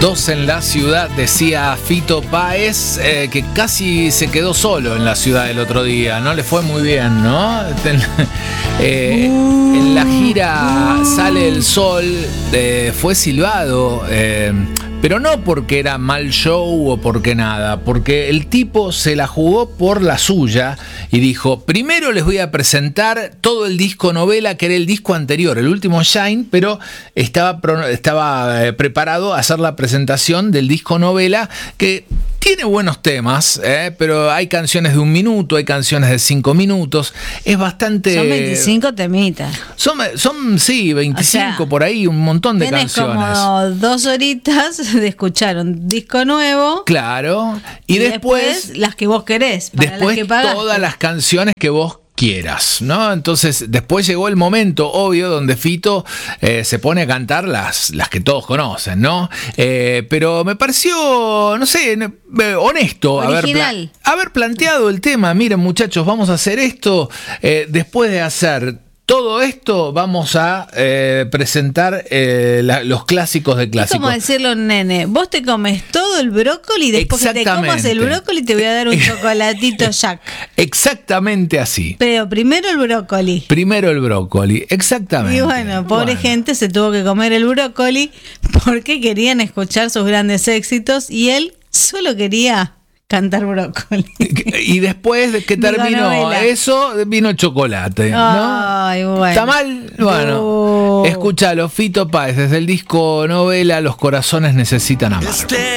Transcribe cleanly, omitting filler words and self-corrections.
Dos en la ciudad, decía Fito Páez, que casi se quedó solo en la ciudad el otro día. No le fue muy bien, ¿no? En la gira Sale el Sol fue silbado, pero no porque era mal show o porque nada, porque el tipo se la jugó por la suya y dijo: primero les voy a presentar todo el disco Novela, que era el disco anterior, el último Shine, pero estaba preparado a hacer la presentación del disco Novela, que tiene buenos temas, pero hay canciones de 1 minuto, hay canciones de 5 minutos, es bastante... Son 25 temitas. Son sí, 25, o sea, por ahí, un montón de canciones. Como 2 horitas de escuchar un disco nuevo. Claro. Y después las que vos querés. Después las que todas las canciones que vos quieras, ¿no? Entonces después llegó el momento, obvio, donde Fito se pone a cantar las que todos conocen, ¿no? Pero me pareció, no sé, honesto haber planteado el tema. Miren, muchachos, vamos a hacer esto. Después de hacer todo esto, vamos a presentar los clásicos de clásicos. Es como decirle a un nene: vos te comes todo el brócoli, después que te comas el brócoli te voy a dar un chocolatito Jack. Exactamente así. Pero primero el brócoli. Exactamente. Y bueno, pobre gente se tuvo que comer el brócoli porque querían escuchar sus grandes éxitos y él solo quería cantar brócoli. Y después de que terminó eso, vino chocolate, ¿no? Ay, bueno. ¿Está mal? Bueno, escúchalo, Fito Páez, desde el disco Novela, Los corazones necesitan amar.